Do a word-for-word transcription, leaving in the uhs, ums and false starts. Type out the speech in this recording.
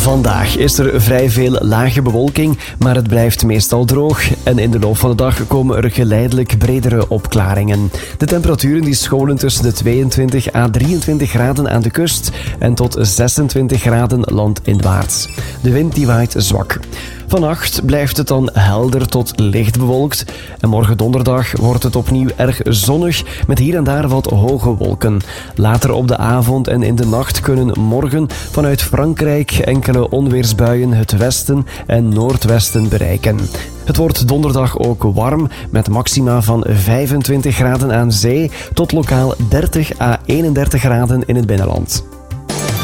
Vandaag is er vrij veel lage bewolking, maar het blijft meestal droog. En in de loop van de dag komen er geleidelijk bredere opklaringen. De temperaturen die scholen tussen de tweeëntwintig à drieëntwintig graden aan de kust en tot zesentwintig graden landinwaarts. De wind die waait zwak. Vannacht blijft het dan helder tot licht bewolkt. En morgen donderdag wordt het opnieuw erg zonnig met hier en daar wat hoge wolken. Later op de avond en in de nacht kunnen morgen vanuit Frankrijk enkele onweersbuien het westen en noordwesten bereiken. Het wordt donderdag ook warm met maxima van vijfentwintig graden aan zee tot lokaal dertig à eenendertig graden in het binnenland.